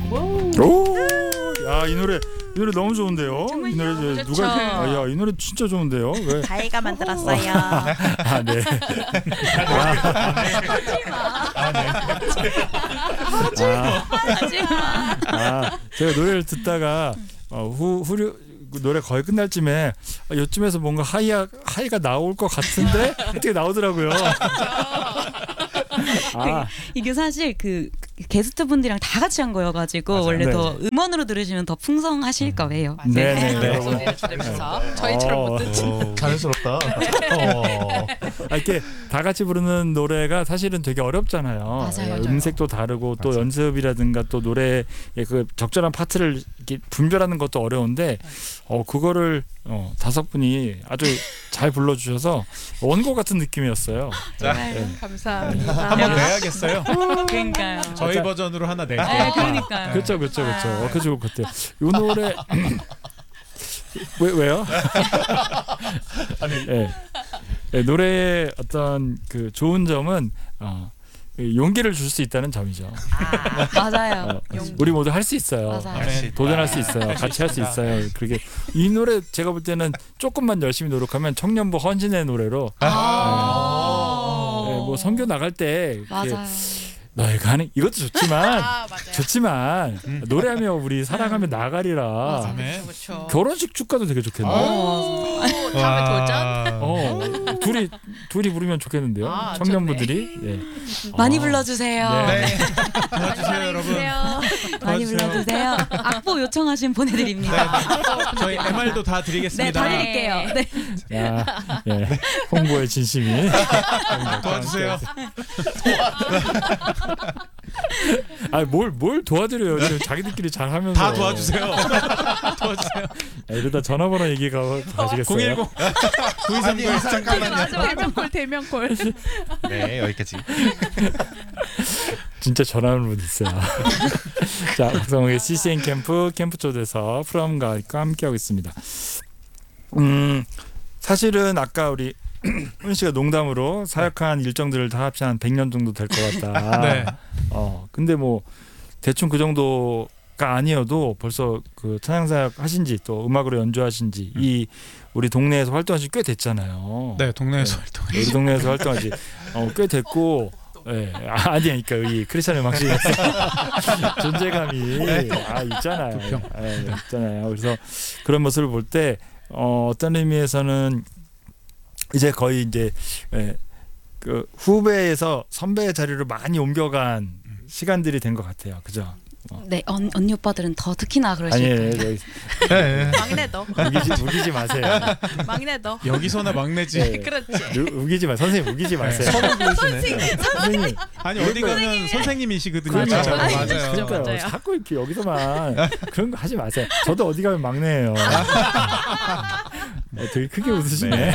오, 야, 이 노래 너무 좋은데요. 정말요? 이 노래 그렇죠. 누가? 야, 이 노래 진짜 좋은데요. 왜? 다이가 만들었어요. 아, 네. 제가 노래를 듣다가 후렴 노래 거의 끝날 쯤에 요쯤에서 뭔가 하이가 나올 것 같은데 어떻게 나오더라고요. 이게 사실 그 게스트 분들이랑 다 같이 한 거여가지고 맞아요. 원래 네. 더 음원으로 들으시면 더 풍성하실 거예요. 네. 소리를 들으면서 저희처럼 못 듣지. 자연스럽다. 이렇게 다 같이 부르는 노래가 사실은 되게 어렵잖아요. 맞아요. 음색도 다르고 또 연습이라든가 또 노래의 그 적절한 파트를 이렇게 분별하는 것도 어려운데 그거를 5분이 아주 잘 불러주셔서 원고 같은 느낌이었어요. 네. 감사합니다. 한번 내야겠어요. 그러니까요. 저희 버전으로 하나 낼게요. 네, 그러니까요. 그렇죠. 그죠 같아요. 이 노래 왜요? 아니 네, 노래의 어떤 그 좋은 점은 용기를 줄 수 있다는 점이죠. 맞아요. 우리 모두 할 수 있어요. 맞아요. 도전할 수 있어요. 같이 할 수 있어요. 그렇게 이 노래 제가 볼 때는 조금만 열심히 노력하면 청년부 헌신의 노래로 뭐 선교 나갈 때 맞아요. 너희가 하는 이것도 좋지만 맞아요. 좋지만 노래하며 우리 사랑하며 나가리라. 아멘. 그렇죠. 결혼식 축가도 되게 좋겠네요. 다음에 도전. 둘이 부르면 좋겠는데요. 아, 청년부들이. 네. 많이 불러주세요. 네. 도와주세요 여러분. 많이 불러주세요. 악보 요청하신 보내드립니다. 저희 MR도 다 드리겠습니다. 네, 다 드릴게요. 네. 홍보의 진심이. 도와주세요. 뭘 도와드려요. 지금 자기들끼리 잘하면서. 다 도와주세요. 도와주세요. 이러다 전화번호 얘기가 가시겠어요? 010 9239 잠깐만요. 대명골. 네, 여기까지. 진짜 전화하는 분 있어요. 자, 박성욱의 CCN 캠프 초대서 프롬과 함께하고 있습니다. 사실은 아까 우리 훈 씨가 농담으로 사역한 일정들을 다 합치면 한 100년 정도 될 것 같다. 네. 근데 뭐 대충 그 정도가 아니어도 벌써 그 찬양사역 하신지 또 음악으로 연주하신지 이 우리 동네에서 활동하신 지 꽤 됐잖아요. 네, 동네에서 활동해. 우리 동네에서 활동하신 지 꽤 됐고. 네. 그러니까 이 크리스찬 음악실에서 존재감이 있잖아요. 있잖아요. 그래서 그런 모습을 볼 때 어떤 의미에서는 이제 거의 이제 그 후배에서 선배의 자리로 많이 옮겨간 시간들이 된 것 같아요. 그죠? 네, 언니 오빠들은 더 특히나 그러실 거예요. 네. 막내 너. 우기지 마세요. 막내 너. 여기서나 막내지. 네. 그렇지. 우기지 마. 선생님 우기지 마세요. 서로 그러시네. 선생님. 아니 어디 가면 선생님이시거든요. 그러니까요. 진짜. 맞아요. 그러니까요. 맞아요. 자꾸 이렇게 여기서만 그런 거 하지 마세요. 저도 어디 가면 막내예요. 되게 크게 웃으시네.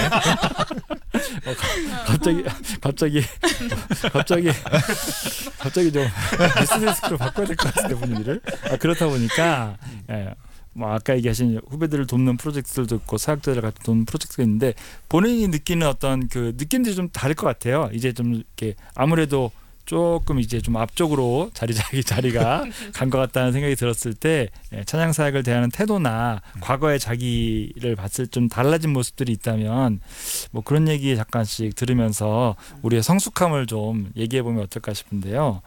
갑자기 좀 비즈니스로 바꿔야 될 것 같은데 분위기를. 그렇다 보니까 뭐 아까 얘기하신 후배들을 돕는 프로젝트들도 있고 사역자들을 같이 돕는 프로젝트가 있는데 본인이 느끼는 어떤 그 느낌들이 좀 다를 것 같아요. 이제 좀 이렇게 아무래도 조금 이제 좀 앞쪽으로 자리가 간 것 같다는 생각이 들었을 때 찬양 사역을 대하는 태도나 과거의 자기를 봤을 좀 달라진 모습들이 있다면 뭐 그런 얘기 잠깐씩 들으면서 우리의 성숙함을 좀 얘기해 보면 어떨까 싶은데요.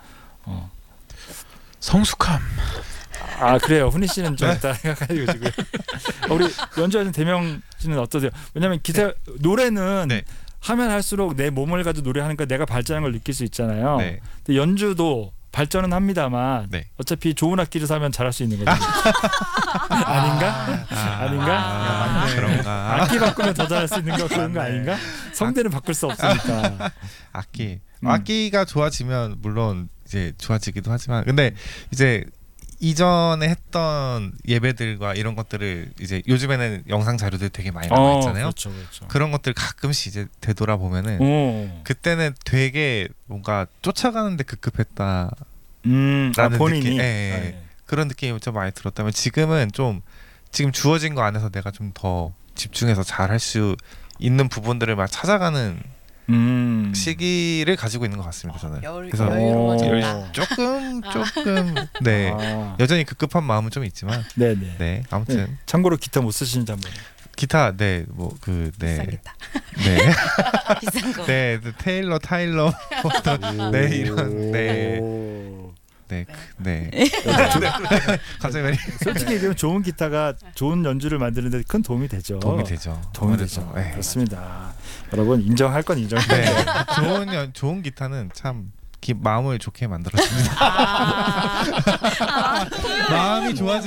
성숙함. 그래요. 훈이 씨는 좀 이따 생각하시고 지금 우리 연주하는 대명 씨는 어떠세요? 왜냐하면 노래는 네. 하면 할수록 내 몸을 가지고 노래하니까 내가 발전하는 걸 느낄 수 있잖아요. 네. 근데 연주도 발전은 합니다만 네. 어차피 좋은 악기를 사면 잘할 수 있는 거죠. 아닌가? 그런가? 악기 바꾸면 더 잘할 수 있는 거 그런 거 아닌가? 성대는 바꿀 수 없으니까. 악기가 좋아지면 물론 이제 좋아지기도 하지만 근데 이제 이전에 했던 예배들과 이런 것들을 이제 요즘에는 영상 자료들 되게 많이 나와 있잖아요. 그렇죠. 그런 것들 가끔씩 이제 되돌아보면은 그때는 되게 뭔가 쫓아가는데 급급했다. 라는 본인이 느낌, 그런 느낌이 좀 많이 들었다면 지금 주어진 거 안에서 내가 좀 더 집중해서 잘 할 수 있는 부분들을 막 찾아가는 시기를 가지고 있는 것 같습니다. 저는. 그래서 여유로워졌다. 조금 네 아, 여전히 급급한 마음은 좀 있지만 네네. 네 아무튼 네. 참고로 기타 못 쓰시는지 한번. 기타 네 뭐 그 네 비싸겠다. 네. 비싼 거. 네, 테일러 타일러 네 이런 네. 오. 네. 갑자기 왜 솔직히 얘기하면 좋은 기타가 좋은 연주를 만드는데 큰 도움이 되죠. 도움이 되죠. 도움이 되죠. 네. 그렇습니다. 여러분 인정할 건 인정해요. 네. 좋은 기타는 참 마음을 좋게 만들었습니다. 아. 마음이 좋아지